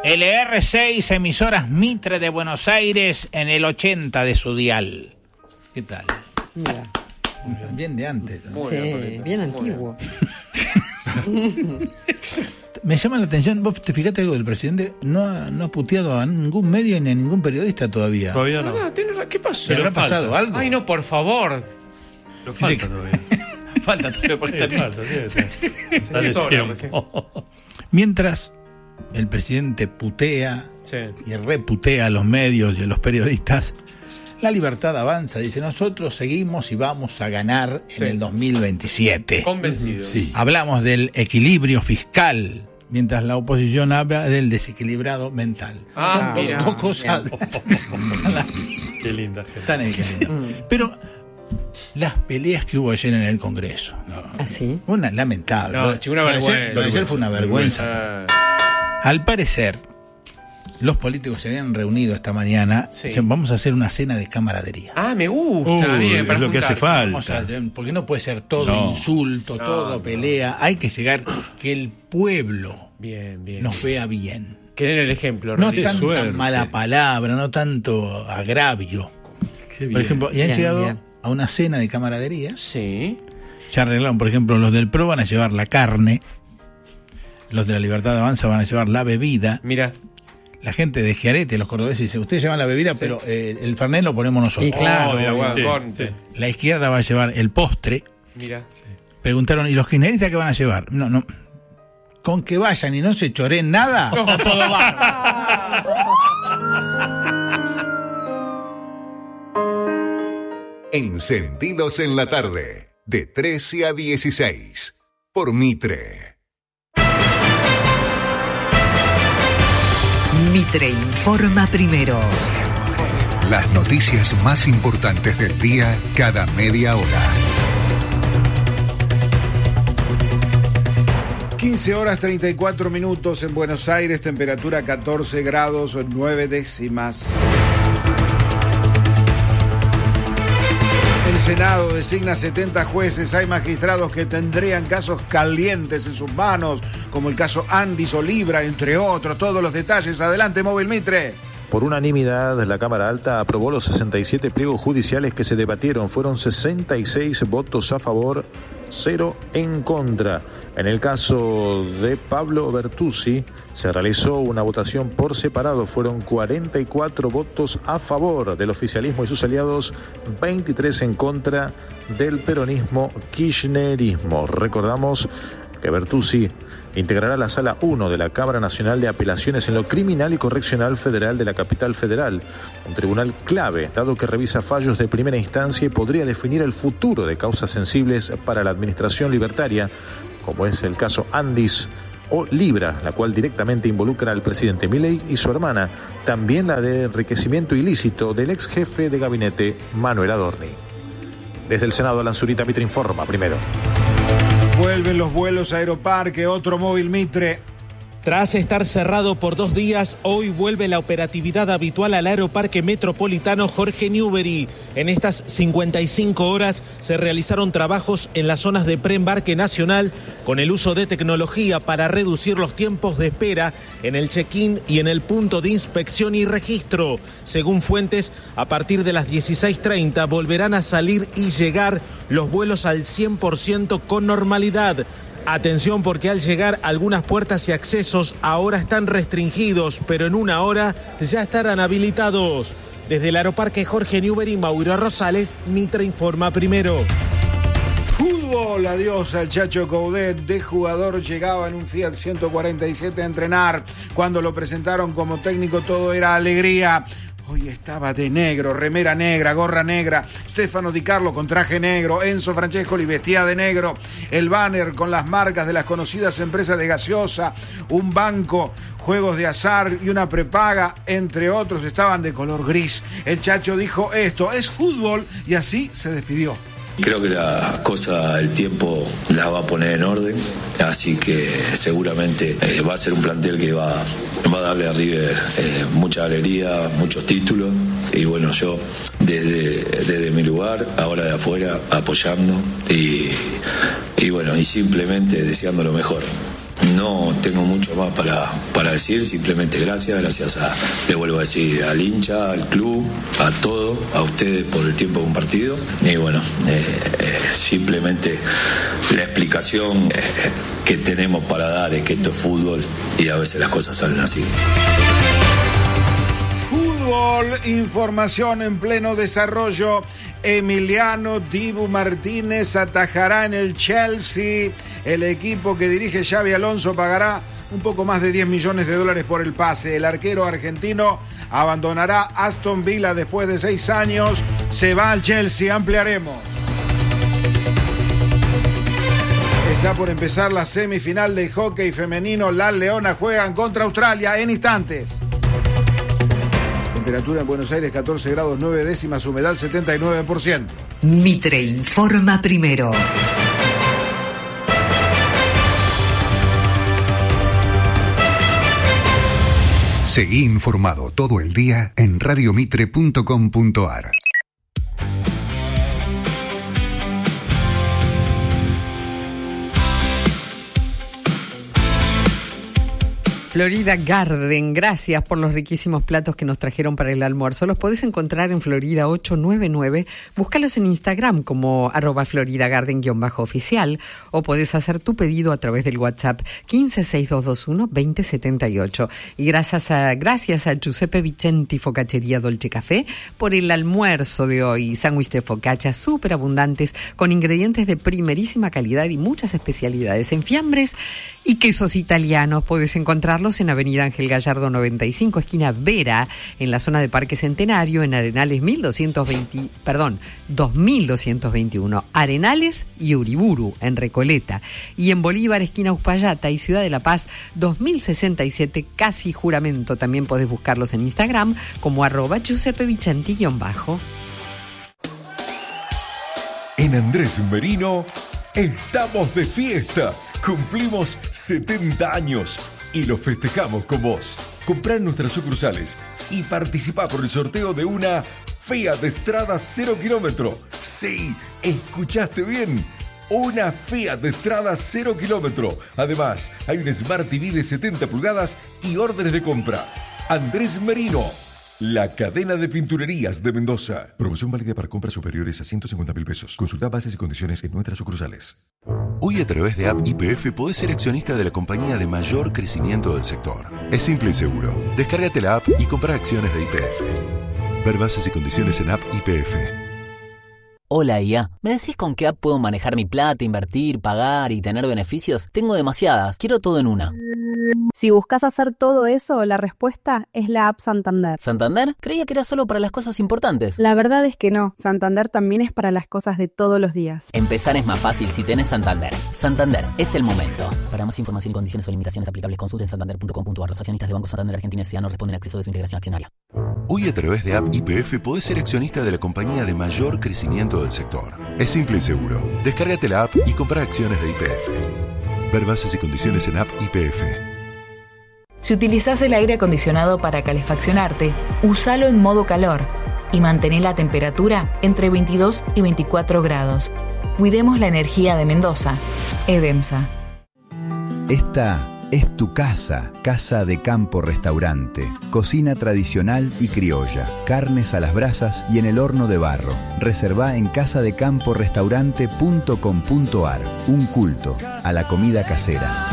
LR6, emisoras Mitre de Buenos Aires en el 80 de su dial. ¿Qué tal? Mira. Bien de antes, ¿no? Sí, bien antiguo. Me llama la atención, vos te fijaste algo del presidente, no ha puteado a ningún medio ni a ningún periodista todavía. Todavía no. ¿Qué pasó? ¿Le habrá pasado algo? Ay, no, por favor. Lo falta todavía. Falta todavía por estar. Tiempo. Mientras el presidente putea y reputea a los medios y a los periodistas, La Libertad Avanza dice: nosotros seguimos y vamos a ganar en el 2027. Convencido. Sí. Hablamos del equilibrio fiscal, mientras la oposición habla del desequilibrado mental. Mira. Dos cosas. Qué linda gente. Están en el Pero las peleas que hubo ayer en el Congreso. ¿Ah, sí? Una lamentable. No, chico, una vergüenza. Lo de ayer fue una vergüenza. Al parecer, los políticos se habían reunido esta mañana. Dicen, vamos a hacer una cena de camaradería. Me gusta. Bien, es lo que hace falta. Porque no puede ser todo insulto, todo pelea. Hay que llegar que el pueblo nos vea bien. Que den el ejemplo. No tanta mala palabra, no tanto agravio. Por ejemplo, y han llegado a una cena de camaradería. Sí. Ya arreglaron, por ejemplo, los del PRO van a llevar la carne, los de La Libertad Avanza van a llevar la bebida. Mira. La gente de Giarete, los cordobeses, dice: ustedes llevan la bebida, pero el fernet lo ponemos nosotros. Y claro. La izquierda va a llevar el postre. Mira. Preguntaron: ¿y los kirchneristas qué van a llevar? No. Con que vayan y no se choreen nada, está todo bárbaro. Encendidos en la tarde, de 13 a 16, por Mitre. Mitre informa primero. Las noticias más importantes del día cada media hora. 15 horas 34 minutos en Buenos Aires, temperatura 14 grados 9 décimas. El Senado designa 70 jueces. Hay magistrados que tendrían casos calientes en sus manos, como el caso Andis o Libra, entre otros. Todos los detalles. Adelante, Móvil Mitre. Por unanimidad, la Cámara Alta aprobó los 67 pliegos judiciales que se debatieron. Fueron 66 votos a favor, 0 en contra. En el caso de Pablo Bertuzzi, se realizó una votación por separado. Fueron 44 votos a favor del oficialismo y sus aliados, 23 en contra del peronismo kirchnerismo. Recordamos que Bertuzzi integrará la Sala 1 de la Cámara Nacional de Apelaciones en lo Criminal y Correccional Federal de la Capital Federal, un tribunal clave, dado que revisa fallos de primera instancia y podría definir el futuro de causas sensibles para la administración libertaria, como es el caso Andis o Libra, la cual directamente involucra al presidente Milei y su hermana, también la de enriquecimiento ilícito del ex jefe de gabinete Manuel Adorni. Desde el Senado, Alan Zurita, Mitre informa primero. Vuelven los vuelos a Aeroparque, otro Móvil Mitre. Tras estar cerrado por 2 días, hoy vuelve la operatividad habitual al Aeroparque Metropolitano Jorge Newbery. En estas 55 horas se realizaron trabajos en las zonas de preembarque nacional con el uso de tecnología para reducir los tiempos de espera en el check-in y en el punto de inspección y registro. Según fuentes, a partir de las 16:30 volverán a salir y llegar los vuelos al 100% con normalidad. Atención, porque al llegar algunas puertas y accesos ahora están restringidos, pero en una hora ya estarán habilitados. Desde el Aeroparque Jorge Newbery, Mauro Rosales, Mitre informa primero. Fútbol, adiós al Chacho Coudet. De jugador llegaba en un Fiat 147 a entrenar. Cuando lo presentaron como técnico todo era alegría. Hoy estaba de negro, remera negra, gorra negra, Stefano Di Carlo con traje negro, Enzo Francescoli vestía de negro, el banner con las marcas de las conocidas empresas de gaseosa, un banco, juegos de azar y una prepaga, entre otros, estaban de color gris. El Chacho dijo: esto es fútbol, y así se despidió. Creo que las cosas, el tiempo las va a poner en orden, así que seguramente va a ser un plantel que va a darle a River mucha alegría, muchos títulos, y bueno, yo desde mi lugar, ahora de afuera, apoyando y bueno, y simplemente deseando lo mejor. No tengo mucho más para decir, simplemente gracias le vuelvo a decir al hincha, al club, a todo, a ustedes por el tiempo compartido. Y bueno, simplemente la explicación que tenemos para dar es que esto es fútbol y a veces las cosas salen así. Fútbol, información en pleno desarrollo. Emiliano Dibu Martínez atajará en el Chelsea. El equipo que dirige Xabi Alonso pagará un poco más de $10 millones por el pase. El arquero argentino abandonará Aston Villa después de 6 años. Se va al Chelsea. Ampliaremos. Está por empezar la semifinal del hockey femenino. Las Leonas juegan contra Australia en instantes. Temperatura en Buenos Aires 14 grados 9 décimas, humedad 79%. Mitre informa primero. Seguí informado todo el día en radiomitre.com.ar. Florida Garden, gracias por los riquísimos platos que nos trajeron para el almuerzo. Los podés encontrar en Florida 899. Búscalos en Instagram como @FloridaGarden_oficial o podés hacer tu pedido a través del WhatsApp 156221-2078. Y gracias a Giuseppe Vicenti Focacceria Dolce Café por el almuerzo de hoy. Sándwich de focaccia súper abundantes con ingredientes de primerísima calidad y muchas especialidades en fiambres y quesos italianos. Podés encontrarlos en Avenida Ángel Gallardo 95, esquina Vera, en la zona de Parque Centenario, en Arenales 2221, Arenales y Uriburu, en Recoleta, y en Bolívar, esquina Uspallata y Ciudad de la Paz 2067, casi Juramento. También podés buscarlos en Instagram como @GiuseppeVicenti_. En Andrés Merino estamos de fiesta. Cumplimos 70 años y lo festejamos con vos. Comprá en nuestras sucursales y participá por el sorteo de una Fiat Strada 0 kilómetro. Sí, escuchaste bien. Una Fiat Strada 0 kilómetro. Además, hay un Smart TV de 70 pulgadas y órdenes de compra. Andrés Merino, la cadena de pinturerías de Mendoza. Promoción válida para compras superiores a 150.000 pesos. Consulta bases y condiciones en nuestras sucursales. Hoy a través de App YPF podés ser accionista de la compañía de mayor crecimiento del sector. Es simple y seguro. Descárgate la app y compra acciones de YPF. Ver bases y condiciones en App YPF. Hola IA, ¿me decís con qué app puedo manejar mi plata, invertir, pagar y tener beneficios? Tengo demasiadas, quiero todo en una. Si buscas hacer todo eso, la respuesta es la app Santander. ¿Santander? Creía que era solo para las cosas importantes. La verdad es que no, Santander también es para las cosas de todos los días. Empezar es más fácil si tenés Santander. Santander, es el momento. Para más información y condiciones o limitaciones aplicables, consulten santander.com.ar. Los accionistas de Banco Santander Argentina S.A. no responden a acceso de su integración accionaria. Hoy a través de App YPF podés ser accionista de la compañía de mayor crecimiento del sector. Es simple y seguro. Descárgate la app y compra acciones de YPF. Ver bases y condiciones en App YPF. Si utilizás el aire acondicionado para calefaccionarte, úsalo en modo calor y mantén la temperatura entre 22 y 24 grados. Cuidemos la energía de Mendoza. EDEMSA. Esta es tu casa, Casa de Campo Restaurante. Cocina tradicional y criolla, carnes a las brasas y en el horno de barro. Reservá en casadecamporestaurante.com.ar. Un culto a la comida casera.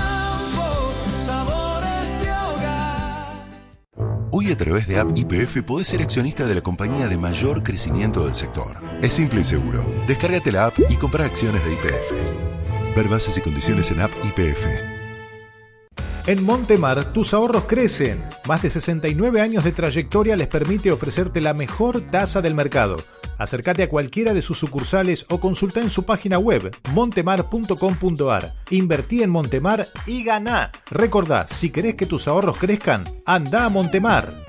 Hoy a través de App YPF podés ser accionista de la compañía de mayor crecimiento del sector. Es simple y seguro. Descárgate la app y compra acciones de YPF. Ver bases y condiciones en App YPF. En Montemar, tus ahorros crecen. Más de 69 años de trayectoria les permite ofrecerte la mejor tasa del mercado. Acércate a cualquiera de sus sucursales o consulta en su página web montemar.com.ar. Invertí en Montemar y ganá. Recordá, si querés que tus ahorros crezcan, anda a Montemar.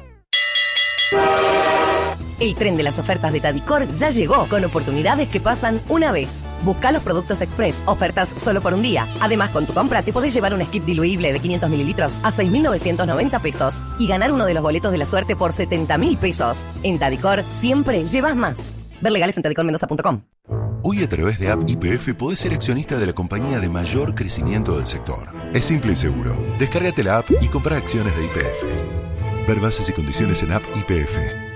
El tren de las ofertas de Tadicor ya llegó, con oportunidades que pasan una vez. Busca los productos express, ofertas solo por un día. Además, con tu compra te podés llevar un skip diluible de 500 mililitros a 6.990 pesos y ganar uno de los boletos de la suerte por 70.000 pesos. En Tadicor siempre llevas más. Ver legales en tadicormendoza.com. Hoy a través de App YPF podés ser accionista de la compañía de mayor crecimiento del sector. Es simple y seguro. Descárgate la app y comprá acciones de YPF. Ver bases y condiciones en App YPF.